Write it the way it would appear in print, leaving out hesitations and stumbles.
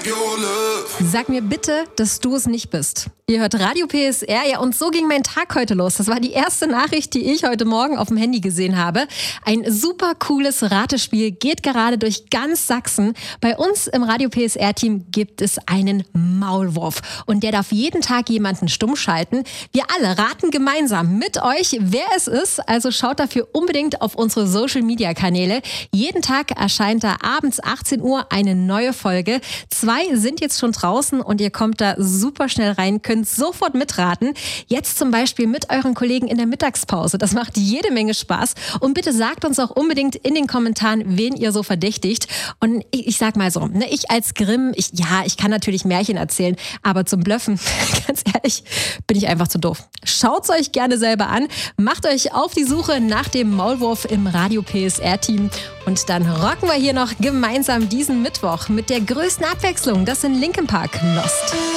Sag mir bitte, dass du es nicht bist. Ihr hört Radio PSR, ja, und so ging mein Tag heute los. Das war die erste Nachricht, die ich heute Morgen auf dem Handy gesehen habe. Ein super cooles Ratespiel geht gerade durch ganz Sachsen. Bei uns im Radio PSR-Team gibt es einen Maulwurf und der darf jeden Tag jemanden stumm schalten. Wir alle raten gemeinsam mit euch, wer es ist. Also schaut dafür unbedingt auf unsere Social-Media-Kanäle. Jeden Tag erscheint da abends 18 Uhr eine neue Folge. 2 sind jetzt schon draußen und ihr kommt da super schnell rein, könnt sofort mitraten. Jetzt zum Beispiel mit euren Kollegen in der Mittagspause. Das macht jede Menge Spaß. Und bitte sagt uns auch unbedingt in den Kommentaren, wen ihr so verdächtigt. Und ich sag mal so, ne, ich als Grimm, ich kann natürlich Märchen erzählen, aber zum Blöffen, ganz ehrlich, bin ich einfach zu doof. Schaut's euch gerne selber an. Macht euch auf die Suche nach dem Maulwurf im Radio PSR-Team. Und dann rocken wir hier noch gemeinsam diesen Mittwoch mit der größten Abwechslung. Das sind Linkin Park, Lost.